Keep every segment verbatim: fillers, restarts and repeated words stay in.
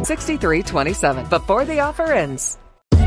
sixty-three twenty-seven before the offer ends.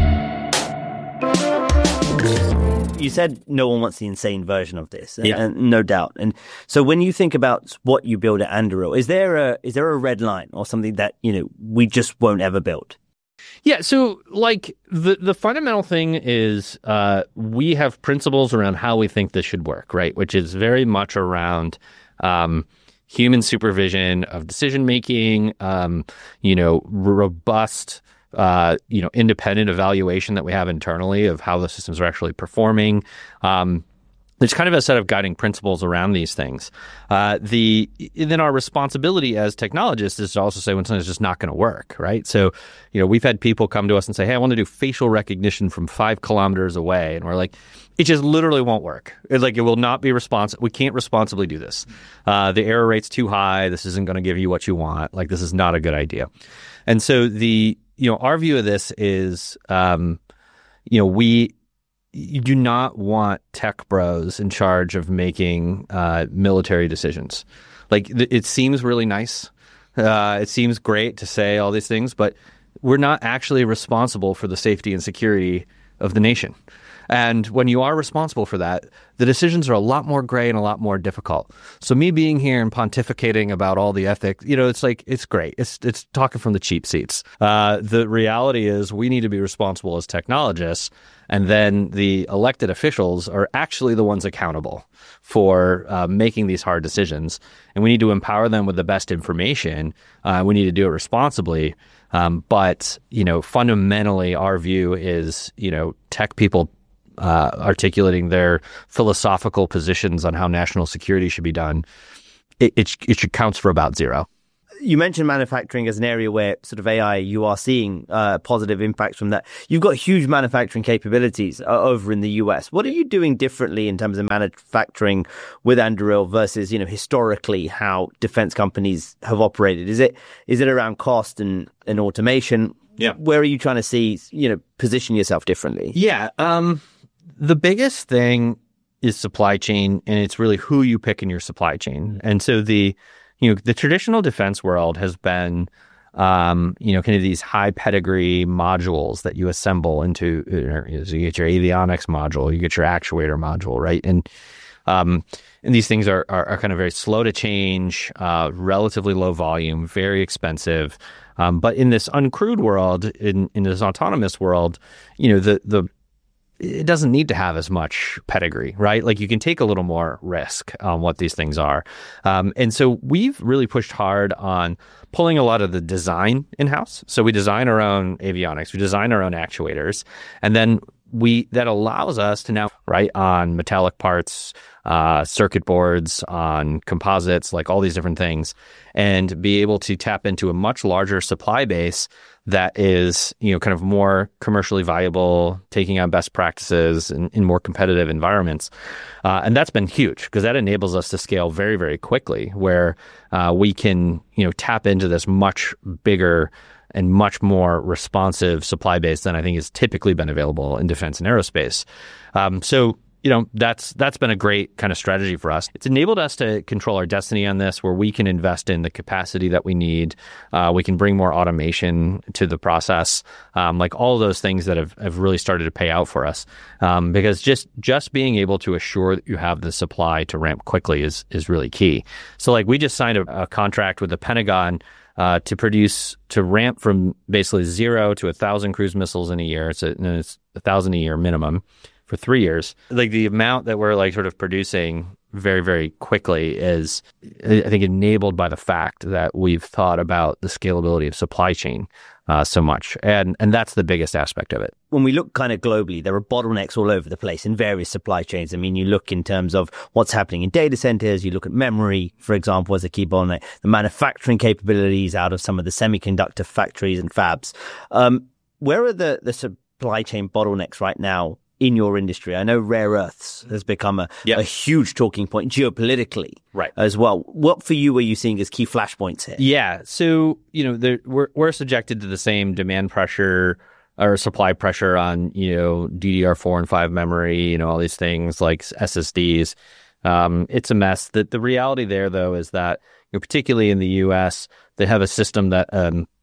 You said no one wants the insane version of this, and, yeah. and no doubt. And so when you think about what you build at Anduril, is there a is there a red line or something that, you know, we just won't ever build? Yeah, so like the, the fundamental thing is uh, we have principles around how we think this should work, right? Which is very much around um, human supervision of decision making, um, you know, robust, uh, you know, independent evaluation that we have internally of how the systems are actually performing. Um, There's kind of a set of guiding principles around these things. Uh, the then our responsibility as technologists is to also say when something's just not going to work, right? So, you know, we've had people come to us and say, "Hey, I want to do facial recognition from five kilometers away," and we're like, "It just literally won't work. It's like it will not be responsive. We can't responsibly do this. Uh, the error rate's too high. This isn't going to give you what you want. Like this is not a good idea." And so the you know our view of this is, um, you know, we. You do not want tech bros in charge of making uh, military decisions. Like th- it seems really nice. Uh, it seems great to say all these things, but we're not actually responsible for the safety and security of the nation. And when you are responsible for that, the decisions are a lot more gray and a lot more difficult. So me being here and pontificating about all the ethics, you know, it's like, it's great. It's it's talking from the cheap seats. Uh, the reality is we need to be responsible as technologists. And then the elected officials are actually the ones accountable for uh, making these hard decisions. And we need to empower them with the best information. Uh, we need to do it responsibly. Um, but, you know, fundamentally, our view is, you know, tech people uh, articulating their philosophical positions on how national security should be done, it, it, it should counts for about zero. You mentioned manufacturing as an area where sort of A I, you are seeing uh, positive impacts from that. You've got huge manufacturing capabilities uh, over in the U S. What are you doing differently in terms of manufacturing with Anduril versus, you know, historically how defense companies have operated? Is it is it around cost and, and automation? Yeah. Where are you trying to see, you know, position yourself differently? Yeah. Um, the biggest thing is supply chain, and it's really who you pick in your supply chain. And so the You know, the traditional defense world has been, um, you know, kind of these high pedigree modules that you assemble into. You know, so you get your avionics module, you get your actuator module, right? And um, and these things are, are are kind of very slow to change, uh, relatively low volume, very expensive. Um, but in this uncrewed world, in in this autonomous world, you know, the the it doesn't need to have as much pedigree, right? Like you can take a little more risk on what these things are. Um, and so we've really pushed hard on pulling a lot of the design in-house. So we design our own avionics, we design our own actuators, and then we that allows us to now write on metallic parts, uh, circuit boards, on composites, like all these different things, and be able to tap into a much larger supply base that is, you know, kind of more commercially viable, taking on best practices in, in more competitive environments. Uh, and that's been huge because that enables us to scale very, very quickly where uh, we can, you know, tap into this much bigger and much more responsive supply base than I think has typically been available in defense and aerospace. Um, so, you know, that's that's been a great kind of strategy for us. It's enabled us to control our destiny on this, where we can invest in the capacity that we need. Uh, we can bring more automation to the process, um, like all of those things that have, have really started to pay out for us. Um, because just just being able to assure that you have the supply to ramp quickly is is really key. So, like, we just signed a, a contract with the Pentagon Uh, to produce, to ramp from basically zero to a thousand cruise missiles in a year. It's a, it's a thousand a year minimum for three years. Like the amount that we're like sort of producing very, very quickly is, I think, enabled by the fact that we've thought about the scalability of supply chain uh, so much. And and that's the biggest aspect of it. When we look kind of globally, there are bottlenecks all over the place in various supply chains. I mean, you look in terms of what's happening in data centers, you look at memory, for example, as a key bottleneck, the manufacturing capabilities out of some of the semiconductor factories and fabs. Um, where are the, the supply chain bottlenecks right now in your industry? I know rare earths has become a, yep. a huge talking point geopolitically, right, as well. What for you are you seeing as key flashpoints here? Yeah, so you know, there, we're we're subjected to the same demand pressure or supply pressure on, you know, D D R four and five memory, you know, all these things like S S Ds. Um, it's a mess. The the reality there, though, is that, you know, particularly in the U S, they have a system that um,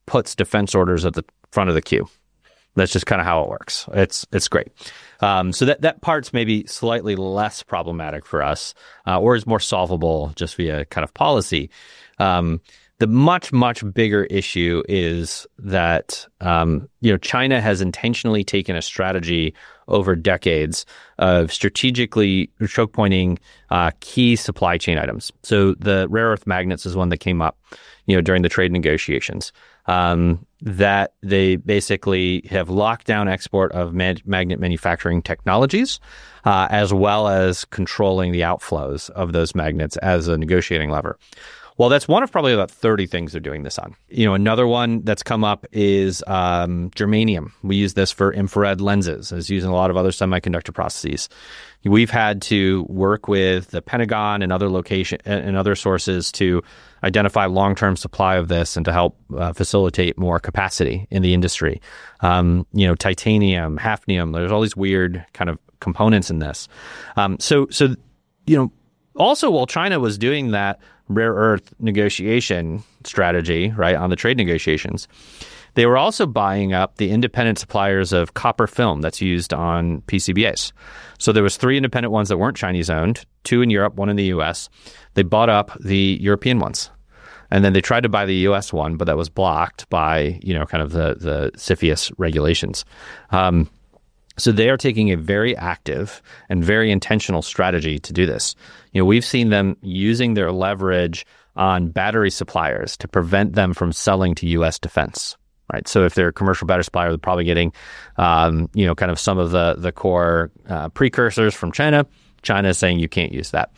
puts defense orders at the front of the queue. That's just kind of how it works. It's it's great. Um, so that, that part's maybe slightly less problematic for us, uh, or is more solvable just via kind of policy. Um, the much, much bigger issue is that, um, you know, China has intentionally taken a strategy over decades of strategically choke pointing uh, key supply chain items. So the rare earth magnets is one that came up, you know, during the trade negotiations. Um, that they basically have locked down export of mag- magnet manufacturing technologies, uh, as well as controlling the outflows of those magnets as a negotiating lever. Well, that's one of probably about thirty things they're doing this on. You know, another one that's come up is um, germanium. We use this for infrared lenses, as used in a lot of other semiconductor processes. We've had to work with the Pentagon and other location and other sources to identify long-term supply of this and to help uh, facilitate more capacity in the industry. Um, you know, titanium, hafnium. There's all these weird kind of components in this. Um, so, so you know, also while China was doing that rare earth negotiation strategy, right, on the trade negotiations, they were also buying up the independent suppliers of copper film that's used on P C B As. So there was three independent ones that weren't Chinese owned, two in Europe, one in the U S. They bought up the European ones. And then they tried to buy the U S one, but that was blocked by, you know, kind of the, the CFIUS regulations. Um, so they are taking a very active and very intentional strategy to do this. You know, we've seen them using their leverage on battery suppliers to prevent them from selling to U S defense. Right. So if they're a commercial battery supplier, they're probably getting, um, you know, kind of some of the, the core uh, precursors from China. China is saying you can't use that.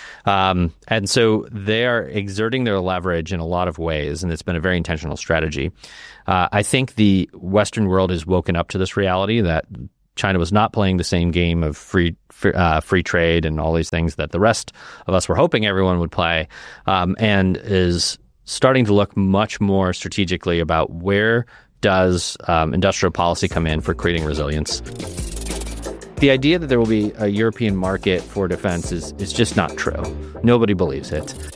Um, and so they are exerting their leverage in a lot of ways, and it's been a very intentional strategy. Uh, I think the Western world has woken up to this reality that China was not playing the same game of free free, uh, free trade and all these things that the rest of us were hoping everyone would play, um, and is starting to look much more strategically about where does um, industrial policy come in for creating resilience. The idea that there will be a European market for defense is, is just not true. Nobody believes it.